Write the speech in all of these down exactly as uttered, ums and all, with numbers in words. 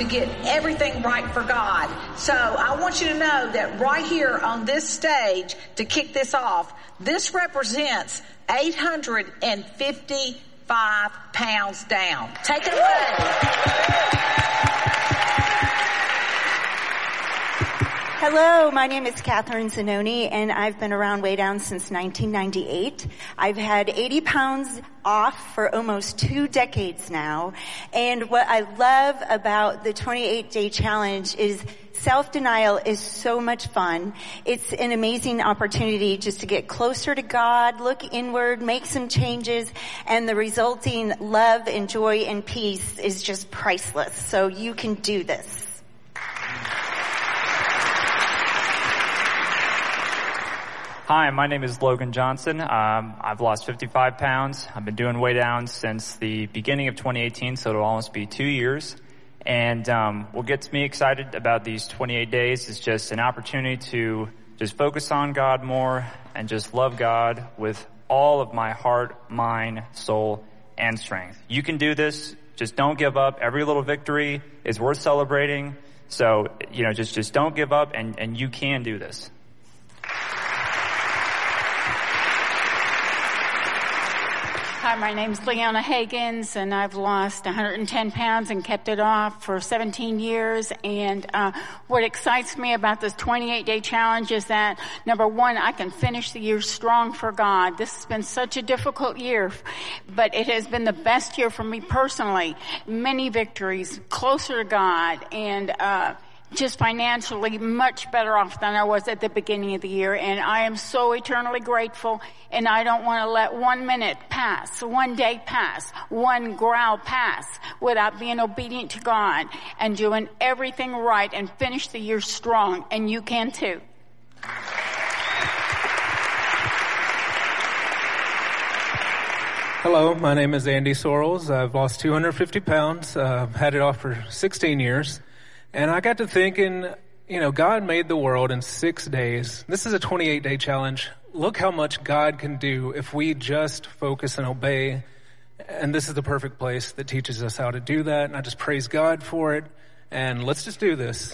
to get everything right for God. So I want you to know that right here on this stage, to kick this off, this represents eight hundred fifty-five pounds down. Take it away. Hello, my name is Catherine Zanoni, and I've been around Weigh Down since nineteen ninety-eight. I've had eighty pounds off for almost two decades now. And what I love about the twenty-eight day challenge is self-denial is so much fun. It's an amazing opportunity just to get closer to God, look inward, make some changes, and the resulting love and joy and peace is just priceless. So you can do this. Hi, my name is Logan Johnson. Um, I've lost fifty-five pounds. I've been doing Weigh Down since the beginning of twenty eighteen, so it'll almost be two years. And um, what gets me excited about these twenty-eight days is just an opportunity to just focus on God more and just love God with all of my heart, mind, soul, and strength. You can do this. Just don't give up. Every little victory is worth celebrating. So, you know, just, just don't give up, and, and you can do this. Hi, my name's Leona Hagins, and I've lost one hundred ten pounds and kept it off for seventeen years. And uh what excites me about this twenty-eight day challenge is that, number one, I can finish the year strong for God. This has been such a difficult year, but it has been the best year for me personally. Many victories, closer to God, and uh just financially much better off than I was at the beginning of the year. And I am so eternally grateful, and I don't want to let one minute pass, one day pass, one growl pass without being obedient to God and doing everything right and finish the year strong. And you can too. Hello, my name is Andy Sorrells. I've lost two hundred fifty pounds, uh, had it off for sixteen years. And I got to thinking, you know, God made the world in six days. This is a twenty-eight day challenge. Look how much God can do if we just focus and obey. And this is the perfect place that teaches us how to do that. And I just praise God for it. And let's just do this.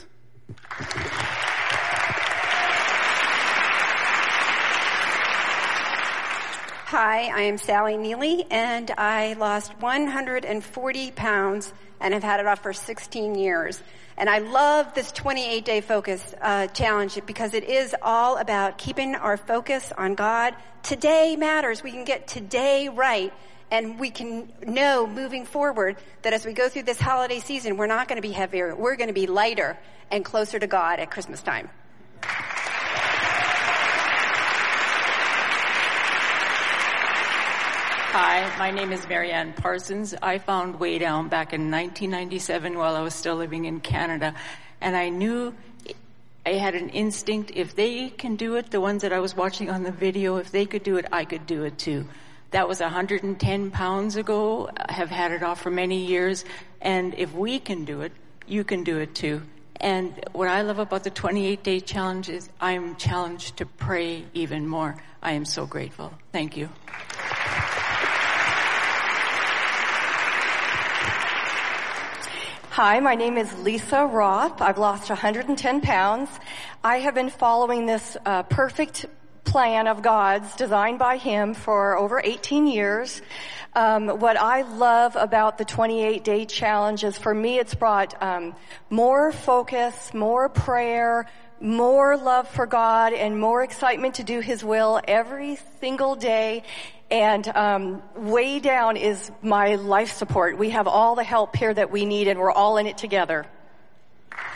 Hi, I am Sally Neely, and I lost one hundred forty pounds and have had it off for sixteen years. And I love this twenty-eight day focus uh, challenge because it is all about keeping our focus on God. Today matters. We can get today right, and we can know moving forward that as we go through this holiday season, we're not going to be heavier. We're going to be lighter and closer to God at Christmas time. Hi, my name is Marianne Parsons. I found Weigh Down back in nineteen ninety-seven while I was still living in Canada. And I knew, I had an instinct, if they can do it, the ones that I was watching on the video, if they could do it, I could do it too. That was one hundred ten pounds ago. I have had it off for many years. And if we can do it, you can do it too. And what I love about the twenty-eight day challenge is I'm challenged to pray even more. I am so grateful. Thank you. Hi, my name is Lisa Roth. I've lost one hundred ten pounds. I have been following this uh, perfect plan of God's designed by Him for over eighteen years. Um, what I love about the twenty-eight day challenge is, for me, it's brought um, more focus, more prayer, more love for God, and more excitement to do His will every single day. And um Weigh Down is my life support. We have all the help here that we need, and we're all in it together.